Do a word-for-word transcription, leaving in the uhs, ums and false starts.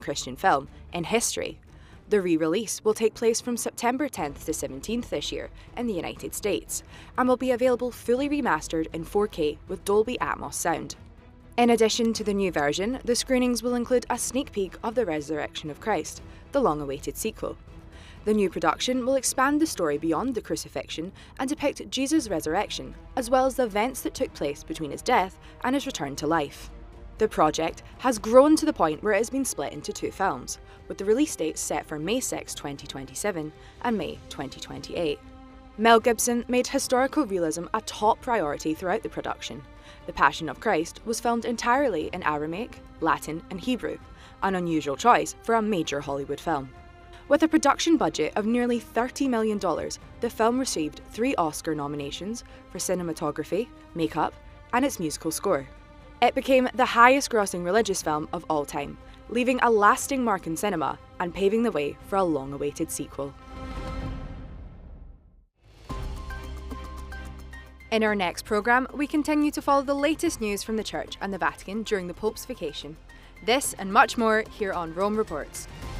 Christian film in history. The re-release will take place from September tenth to seventeenth this year in the United States and will be available fully remastered in four K with Dolby Atmos sound. In addition to the new version, the screenings will include a sneak peek of The Resurrection of Christ, the long-awaited sequel. The new production will expand the story beyond the crucifixion and depict Jesus' resurrection, as well as the events that took place between his death and his return to life. The project has grown to the point where it has been split into two films, with the release dates set for May sixth, twenty twenty-seven and May twenty twenty-eight. Mel Gibson made historical realism a top priority throughout the production. The Passion of Christ was filmed entirely in Aramaic, Latin and Hebrew, an unusual choice for a major Hollywood film. With a production budget of nearly thirty million dollars, the film received three Oscar nominations for cinematography, makeup, and its musical score. It became the highest-grossing religious film of all time, leaving a lasting mark in cinema and paving the way for a long-awaited sequel. In our next programme, we continue to follow the latest news from the Church and the Vatican during the Pope's vacation. This and much more here on Rome Reports.